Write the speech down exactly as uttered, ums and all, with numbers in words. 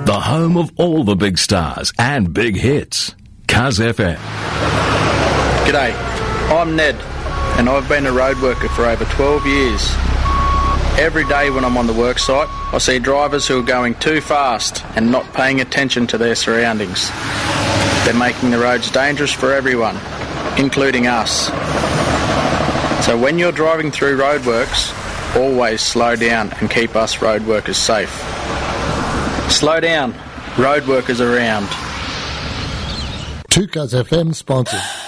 The home of all the big stars and big hits. Cuz F M. G'day, I'm Ned, and I've been a road worker for over twelve years. Every day when I'm on the work site, I see drivers who are going too fast and not paying attention to their surroundings. They're making the roads dangerous for everyone, including us. So when you're driving through roadworks, always slow down and keep us road workers safe. Slow down, road workers around. two Cuz F M sponsors.